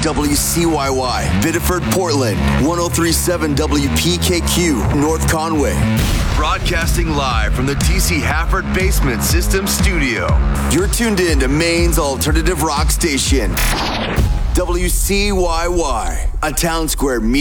WCYY, Biddeford, Portland, 1037 WPKQ, North Conway. Broadcasting live from the TC Hafford Basement System Studio. You're tuned in to Maine's alternative rock station, WCYY, a Town Square media.